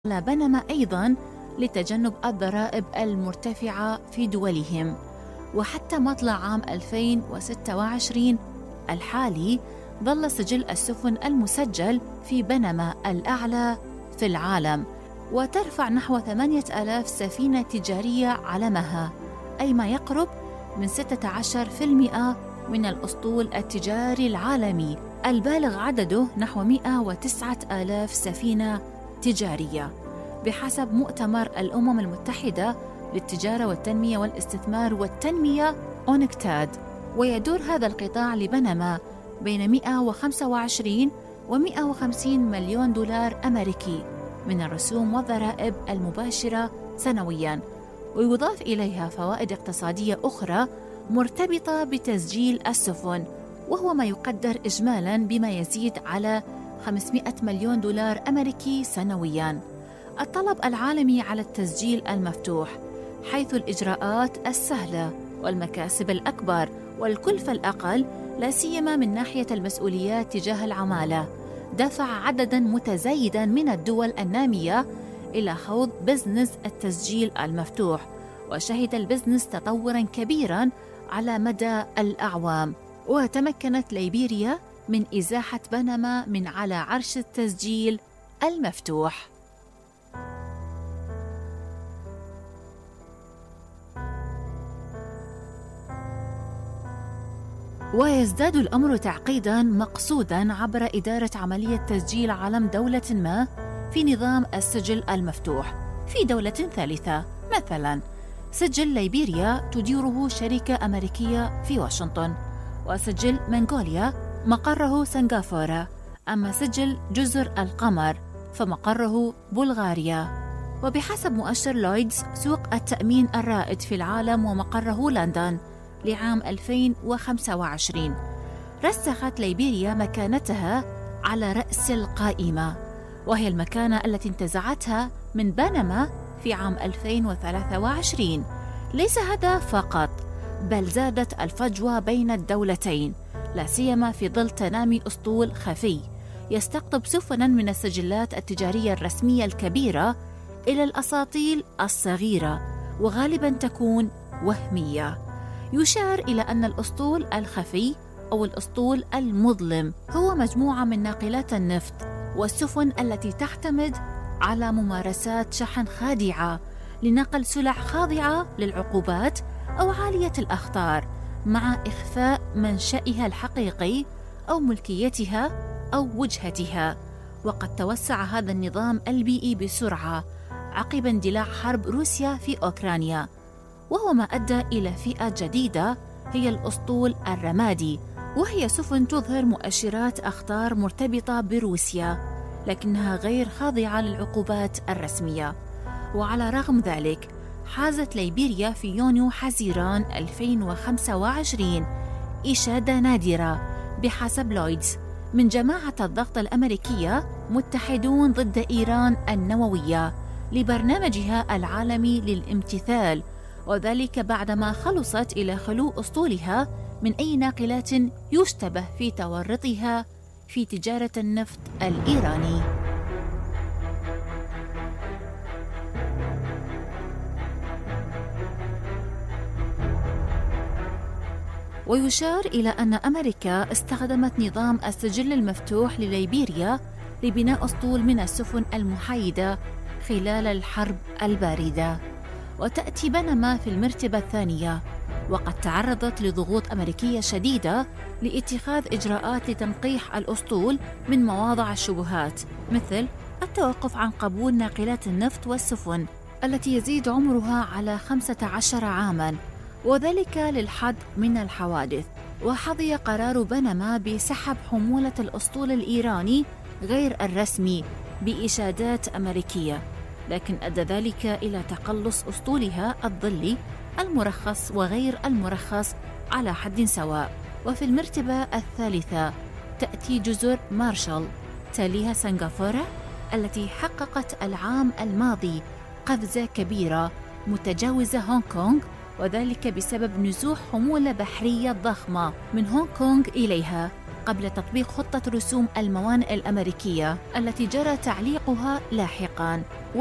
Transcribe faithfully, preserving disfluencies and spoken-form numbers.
على بنما أيضاً لتجنب الضرائب المرتفعة في دولهم. وحتى مطلع عام ألفين وستة وعشرين الحالي ظل سجل السفن المسجل في بنما الأعلى في العالم، وترفع نحو ثمانية آلاف سفينة تجارية علمها، أي ما يقرب من ستة عشر بالمئة من الأسطول التجاري العالمي البالغ عدده نحو مئة وتسعة آلاف سفينة تجارية بحسب مؤتمر الأمم المتحدة للتجارة والتنمية والاستثمار والتنمية أونكتاد. ويدور هذا القطاع لبنما بين مئة وخمسة وعشرين ومئة وخمسين مليون دولار أمريكي من الرسوم والضرائب المباشرة سنوياً، ويضاف إليها فوائد اقتصادية أخرى مرتبطة بتسجيل السفن، وهو ما يقدر إجمالاً بما يزيد على خمسمئة مليون دولار أمريكي سنوياً. الطلب العالمي على التسجيل المفتوح، حيث الإجراءات السهلة والمكاسب الأكبر والكلفة الأقل، لا سيما من ناحية المسؤوليات تجاه العمالة، دفع عدداً متزايداً من الدول النامية إلى خوض بزنس التسجيل المفتوح. وشهد البزنس تطوراً كبيراً على مدى الأعوام، وتمكنت ليبيريا من إزاحة بنما من على عرش التسجيل المفتوح. ويزداد الأمر تعقيداً مقصوداً عبر إدارة عملية تسجيل علم دولة ما في نظام السجل المفتوح في دولة ثالثة. مثلاً سجل ليبيريا تديره شركة أمريكية في واشنطن، وسجل منغوليا مقره سنغافورة، أما سجل جزر القمر فمقره بلغاريا. وبحسب مؤشر لويدز سوق التأمين الرائد في العالم ومقره لندن لعام ألفين وخمسة وعشرين، رسخت ليبيريا مكانتها على رأس القائمة، وهي المكانة التي انتزعتها من بنما في عام ألفين وثلاثة وعشرين. ليس هذا فقط، بل زادت الفجوة بين الدولتين، لا سيما في ظل تنامي أسطول خفي يستقطب سفناً من السجلات التجارية الرسمية الكبيرة إلى الأساطيل الصغيرة، وغالباً تكون وهمية. يشار إلى أن الأسطول الخفي أو الأسطول المظلم هو مجموعة من ناقلات النفط والسفن التي تعتمد على ممارسات شحن خادعة لنقل سلع خاضعة للعقوبات أو عالية الأخطار، مع إخفاء منشأها الحقيقي أو ملكيتها أو وجهتها. وقد توسع هذا النظام البيئي بسرعة عقب اندلاع حرب روسيا في أوكرانيا، وهو ما أدى إلى فئة جديدة هي الأسطول الرمادي، وهي سفن تظهر مؤشرات أخطار مرتبطة بروسيا لكنها غير خاضعة للعقوبات الرسمية. وعلى رغم ذلك حازت ليبيريا في يونيو حزيران ألفين وخمسة وعشرين إشادة نادرة بحسب لويدز من جماعة الضغط الأمريكية متحدون ضد إيران النووية لبرنامجها العالمي للامتثال، وذلك بعدما خلصت إلى خلو أسطولها من أي ناقلات يشتبه في تورطها في تجارة النفط الإيراني. ويشار إلى أن أمريكا استخدمت نظام السجل المفتوح لليبيريا لبناء أسطول من السفن المحايدة خلال الحرب الباردة. وتأتي بنما في المرتبة الثانية، وقد تعرضت لضغوط أمريكية شديدة لاتخاذ إجراءات لتنقيح الأسطول من مواضع الشبهات، مثل التوقف عن قبول ناقلات النفط والسفن التي يزيد عمرها على خمسة عشر عاماً، وذلك للحد من الحوادث. وحظي قرار بنما بسحب حمولة الأسطول الإيراني غير الرسمي بإشادات أمريكية، لكن أدى ذلك إلى تقلص أسطولها الظلي المرخص وغير المرخص على حد سواء. وفي المرتبة الثالثة تأتي جزر مارشال، تليها سنغافورة التي حققت العام الماضي قفزة كبيرة متجاوزة هونغ كونغ، وذلك بسبب نزوح حمولة بحرية ضخمة من هونغ كونغ إليها قبل تطبيق خطة رسوم الموانئ الأمريكية التي جرى تعليقها لاحقاً.